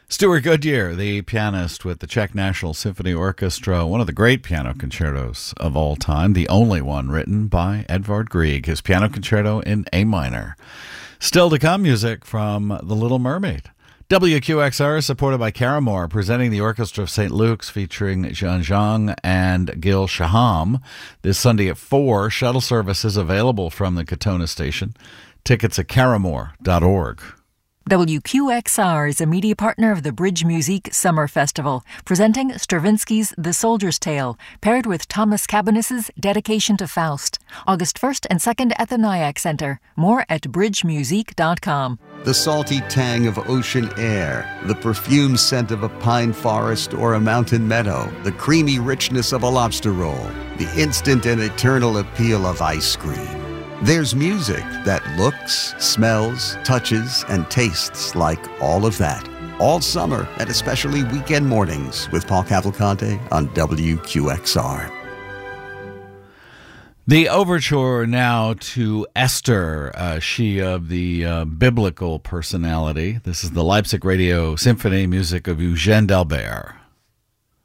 Stuart Goodyear, the pianist with the Czech National Symphony Orchestra, one of the great piano concertos of all time, the only one written by Edvard Grieg, his piano concerto in A minor. Still to come, music from The Little Mermaid. WQXR is supported by Caramore, presenting the Orchestra of St. Luke's featuring Zhang Zhang and Gil Shaham. This Sunday at 4, shuttle service is available from the Katona station. Tickets at caramore.org. WQXR is a media partner of the Bridge Musique Summer Festival, presenting Stravinsky's The Soldier's Tale, paired with Thomas Cabaniss' Dedication to Faust, August 1st and 2nd at the Nyack Center. More at bridgemusique.com. The salty tang of ocean air, the perfume scent of a pine forest or a mountain meadow, the creamy richness of a lobster roll, the instant and eternal appeal of ice cream. There's music that looks, smells, touches, and tastes like all of that. All summer, and especially weekend mornings with Paul Cavalcante on WQXR. The overture now to Esther, she of the biblical personality. This is the Leipzig Radio Symphony, music of Eugène Delbert.